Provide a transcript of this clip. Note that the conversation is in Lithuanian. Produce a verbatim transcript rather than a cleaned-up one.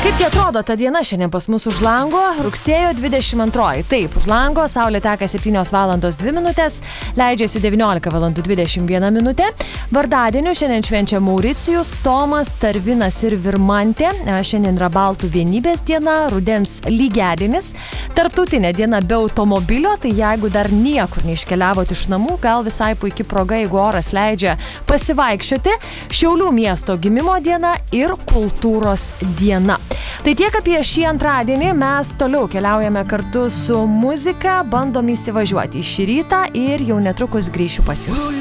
Kaipgi atrodo ta diena šiandien pas mus už lango? Rugsėjo dvidešimt antroji. Taip, už lango saulė teka septynios valandos dvi minutės, leidžiasi devyniolika valandų dvidešimt viena minutė. Vardadieniu šiandien švenčia Mauricijus, Tomas, Tarvinas ir Virmantė. Šiandien yra Baltų vienybės diena, rudens lygiadienis. Tarptautinė diena be automobilio, tai jeigu dar niekur neiškeliavot iš namų, gal visai puikia proga, jeigu oras leidžia pasivaikščioti. Šiaulių miesto gimimo diena ir kultūros diena. Tai tiek apie šį antradienį, mes toliau keliaujame kartu su muzika, bandom įsivažiuoti į šį rytą ir jau netrukus grįšiu pas jūs.